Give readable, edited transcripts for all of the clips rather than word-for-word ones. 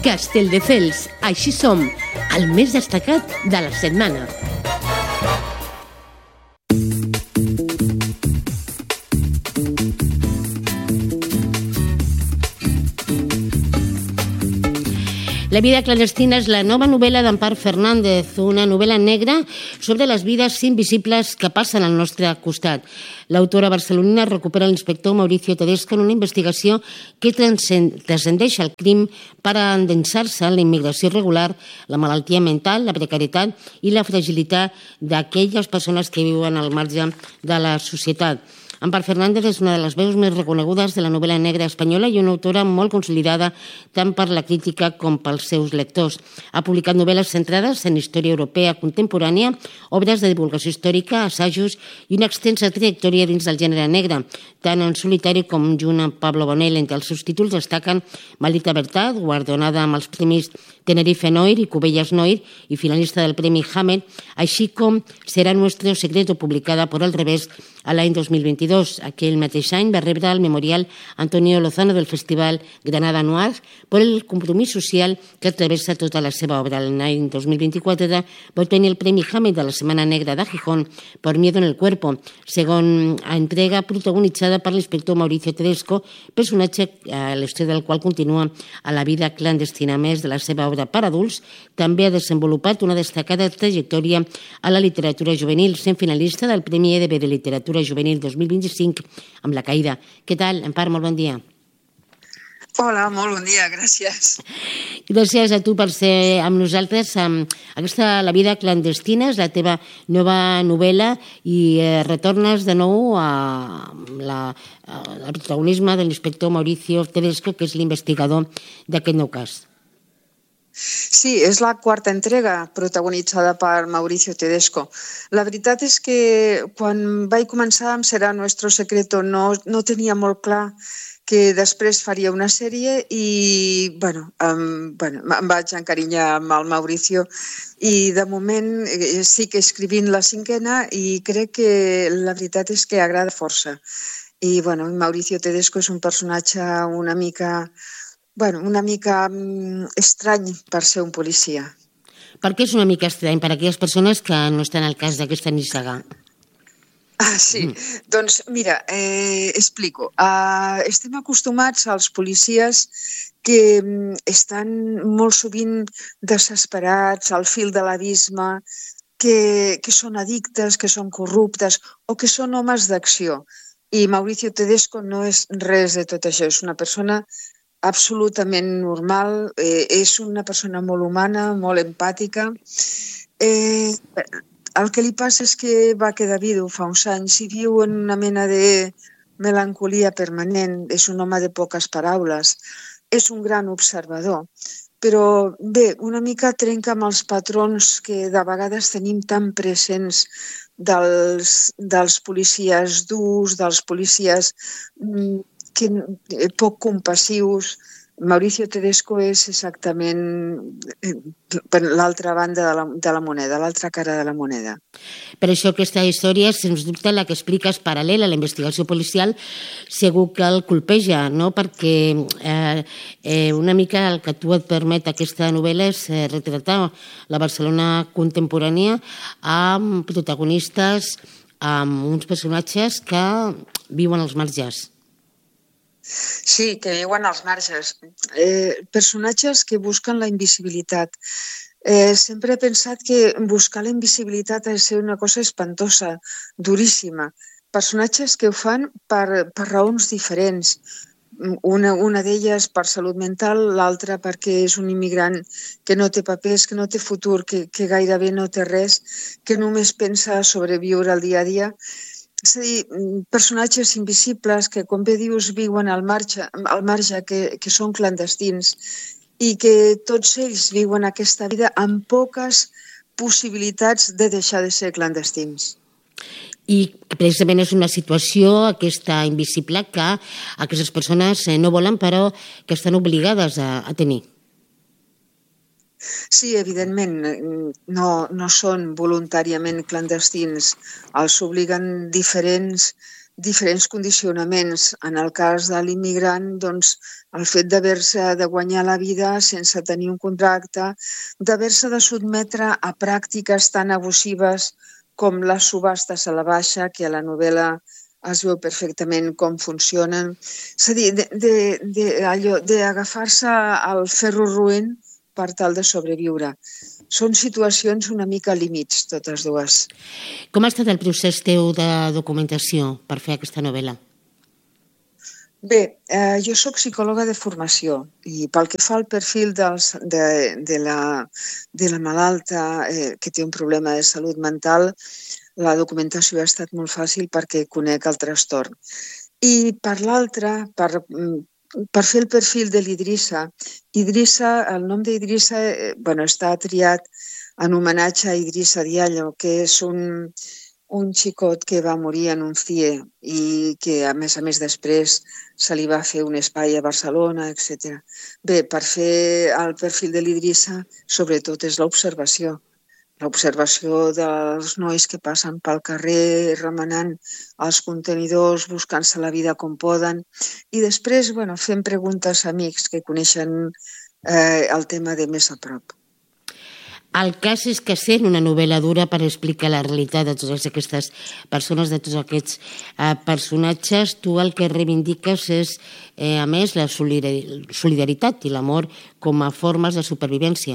Castelldefels, així som, el més destacat de la setmana. La vida clandestina és la nova novel·la d'Empar Fernández, una novel·la negra sobre les vides invisibles que passen al nostre costat. L'autora barcelonina recupera l'inspector Mauricio Tedesco en una investigació que transcendeix el crim per a endinsar-se en la immigració irregular, la malaltia mental, la precarietat i la fragilitat d'aquelles persones que viuen al marge de la societat. Empar Fernández és una de les veus més reconegudes de la novel·la negra espanyola i una autora molt consolidada tant per la crítica com pels seus lectors. Ha publicat novel·les centrades en història europea contemporània, obres de divulgació històrica, assajos i una extensa trajectòria dins del gènere negre, tant en solitari com junt amb Pablo Bonell. Entre els seus títols destaquen Maldita Verdad, guardonada amb els premis Tenerife Noir i Cubelles Noir i finalista del Premi Hammett, així com Será Nuestro Secreto, publicada por El Revés a l'any 2022. Aquell mateix any va rebre el Memorial Antonio Lozano del Festival Granada Noir per el compromís social que travessa tota la seva obra. L'any 2024 va obtenir el Premi Hammett de la Setmana Negra de Gijón por Miedo en el Cuerpo, segon entrega protagonitzada per l'inspector Mauricio Tedesco, personatge a l'història del qual continua a la vida clandestina. A més de la seva obra per adults, també ha desenvolupat una destacada trajectòria a la literatura juvenil, sent finalista del Premi EDB de Literatura Juvenil 2025 amb La Caïda. Què tal, Empar? Molt bon dia. Hola, molt bon dia, gràcies. Gràcies a tu per ser amb nosaltres. Aquesta La vida clandestina és la teva nova novel·la i retornes de nou al protagonisme de l'inspector Mauricio Tedesco, que és l'investigador d'aquest nou cas. Sí, és la quarta entrega protagonitzada per Mauricio Tedesco. La veritat és que quan vaig començar amb Será Nuestro Secreto no tenia molt clar que després faria una sèrie i em vaig encarinyar amb el Mauricio i de moment sí que escrivint la cinquena i crec que la veritat és que agrada força. I Mauricio Tedesco és un personatge una mica estrany per ser un policia. Per què és una mica estrany? Per a aquelles persones que no estan al cas d'aquesta nissaga. Sí. Doncs mira, explico. Estem acostumats als policies que estan molt sovint desesperats, al fil de l'abisme, que són addictes, que són corruptes o que són homes d'acció. I Mauricio Tedesco no és res de tot això, és una persona absolutament normal, és una persona molt humana, molt empàtica. El que li passa és que va quedar vidu fa uns anys i viu en una mena de melancolia permanent. És un home de poques paraules, és un gran observador, però bé, una mica trenca amb els patrons que de vegades tenim tan presents dels policies durs, dels policies poc compassius. Mauricio Tedesco és exactament l'altra banda de la moneda, l'altra cara de la moneda. Per això aquesta història, sens dubte, la que explica és paral·lela a la investigació policial, segur que el colpeja, no? Perquè una mica el que tu et permet aquesta novel·la és retratar la Barcelona contemporània amb protagonistes, amb uns personatges que viuen als marges. Sí, que viuen als marges. Personatges que busquen la invisibilitat. Sempre he pensat que buscar la invisibilitat ha de ser una cosa espantosa, duríssima. Personatges que ho fan per raons diferents. Una d'elles per salut mental, l'altra perquè és un immigrant que no té papers, que no té futur, que gairebé no té res, que només pensa a sobreviure al dia a dia. És a dir, personatges invisibles que, com bé dius, viuen al marge, que són clandestins i que tots ells viuen aquesta vida amb poques possibilitats de deixar de ser clandestins. I precisament és una situació, aquesta invisible, que aquestes persones no volen però que estan obligades a tenir. Sí, evidentment, no són voluntàriament clandestins, els obliguen diferents diferents condicionaments. En el cas de l'immigrant, doncs, el fet d'haver-se de guanyar la vida sense tenir un contracte, d'haver-se de sotmetre a pràctiques tan abusives com les subhastes a la baixa, que a la novel·la es veu perfectament com funcionen. És a dir, d'agafar-se al ferro roent per tal de sobreviure. Són situacions una mica límits, totes dues. Com ha estat el procés teu de documentació per fer aquesta novel·la? Bé, jo soc psicòloga de formació i pel que fa al perfil de la malalta que té un problema de salut mental, la documentació ha estat molt fàcil perquè conec el trastorn. I per l'altra, per fer el perfil de l'Idrissa, el nom d'Idrissa està triat en homenatge a Idrissa Diallo, que és un xicot que va morir en un CIE i que, a més després, se li va fer un espai a Barcelona, etc. Bé, per fer el perfil de l'Idrissa, sobretot és l'observació dels nois que passen pel carrer remenant els contenidors, buscant-se la vida com poden, i després fent preguntes a amics que coneixen el tema de més a prop. El cas és que sent una novel·la dura per explicar la realitat de totes aquestes persones, de tots aquests personatges, tu el que reivindiques és, a més, la solidaritat i l'amor com a formes de supervivència.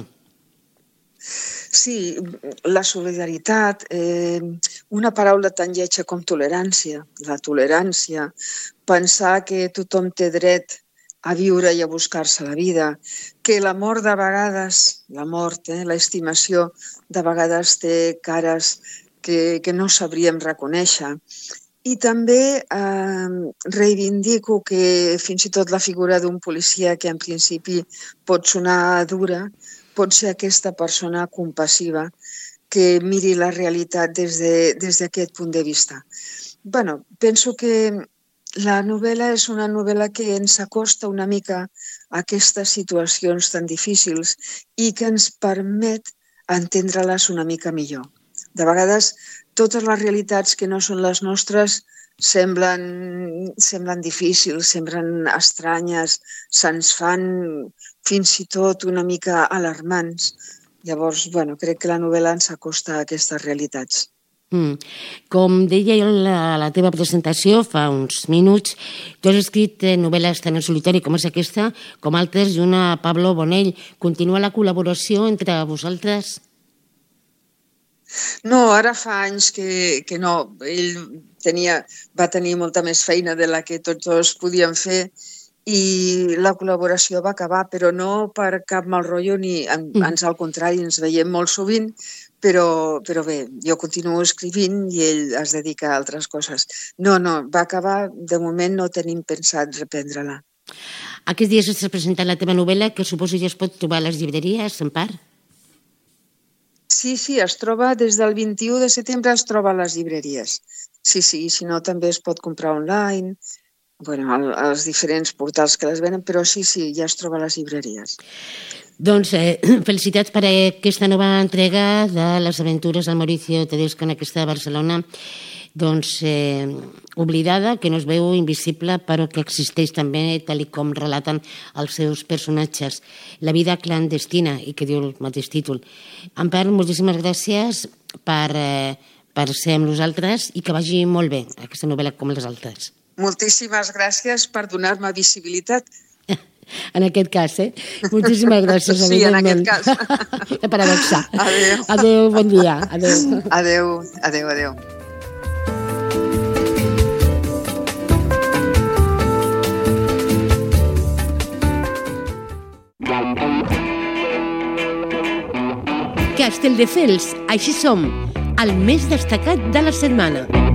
Sí, la solidaritat, una paraula tan lletja com tolerància, la tolerància, pensar que tothom té dret a viure i a buscar-se la vida, que l'amor de vegades, la mort, l'estimació, de vegades té cares que no sabríem reconèixer. I també reivindico que fins i tot la figura d'un policia, que en principi pot sonar dura, pot ser aquesta persona compassiva que miri la realitat des d'aquest punt de vista. Penso que la novel·la és una novel·la que ens acosta una mica a aquestes situacions tan difícils i que ens permet entendre-les una mica millor. De vegades, totes les realitats que no són les nostres semblen difícils, semblen estranyes, se'ns fan fins i tot una mica alarmants. Llavors, crec que la novel·la ens acosta a aquestes realitats. Com deia a la teva presentació fa uns minuts, tu has escrit novel·les tant en solitari com és aquesta, com altres, i una Pablo Bonell. Continua la col·laboració entre vosaltres? No, ara fa anys que no. Ell va tenir molta més feina de la que tots dos podíem fer i la col·laboració va acabar, però no per cap mal rotllo, ni ans al contrari, ens veiem molt sovint, però bé, jo continuo escrivint i ell es dedica a altres coses. No, va acabar, de moment no tenim pensat reprendre-la. Aquests dies has presentat la teva novel·la, que suposo ja es pot trobar a les llibreries, en part? Sí, es troba des del 21 de setembre, es troba a les llibreries. Sí, si no també es pot comprar online, als diferents portals que les venen, però sí, ja es troba a les llibreries. Doncs felicitats per aquesta nova entrega de les aventures del Mauricio Tedesco en aquesta Barcelona, oblidada, que no es veu invisible, però que existeix també, tal com relaten els seus personatges. La vida clandestina, i que diu el mateix títol. Ampar, moltíssimes gràcies per ser amb nosaltres i que vagi molt bé aquesta novel·la com les altres. Moltíssimes gràcies per donar-me visibilitat. En aquest cas, Moltíssimes gràcies, sí, evidentment. Sí, en aquest cas. Paradoxa. Adéu. Adéu, bon dia. Adéu. Adéu. Castelldefels, així som, el més destacat de la setmana.